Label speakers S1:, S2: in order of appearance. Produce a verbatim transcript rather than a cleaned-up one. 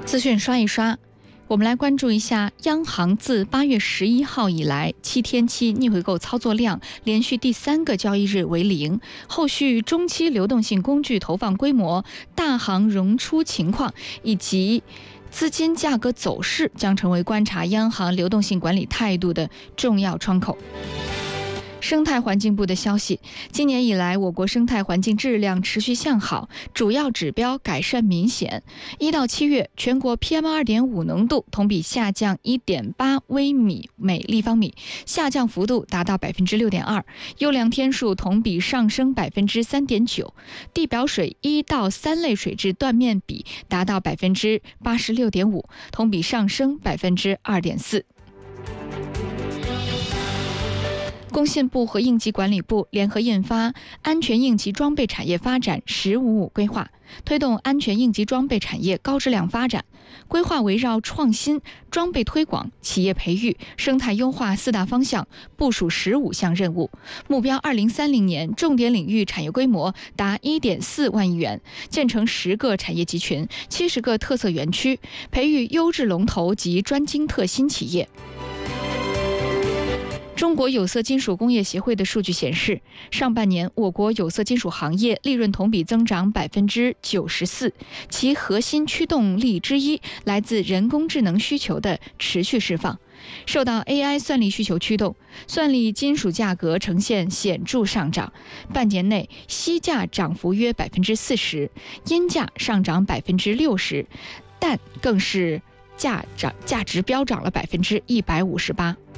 S1: 资讯刷一刷，我们来关注一下央行自八月十一号以来七天期逆回购操作量连续第三个交易日为零，后续中期流动性工具投放规模、大行融出情况以及资金价格走势将成为观察央行流动性管理态度的重要窗口。生态环境部的消息，今年以来，我国生态环境质量持续向好，主要指标改善明显。一到七月，全国 P M 二点五 浓度同比下降 一点八 微米每立方米，下降幅度达到 百分之六点二， 优良天数同比上升 百分之三点九， 地表水一到三类水质断面比达到 百分之八十六点五， 同比上升 百分之二点四。工信部和应急管理部联合印发《安全应急装备产业发展“十五五”规划》，推动安全应急装备产业高质量发展。规划围绕创新、装备推广、企业培育、生态优化四大方向，部署十五项任务，目标二零三零年重点领域产业规模达 一点四万亿元，建成十个产业集群、七十个特色园区，培育优质龙头及专精特新企业。中国有色金属工业协会的数据显示，上半年我国有色金属行业利润同比增长 百分之九十四， 其核心驱动力之一来自人工智能需求的持续释放。受到 A I 算力需求驱动，算力金属价格呈现显著上涨，半年内锡价涨幅约 百分之四十， 铟价上涨 百分之六十， 氮更是价涨价值飙涨了 百分之一百五十八。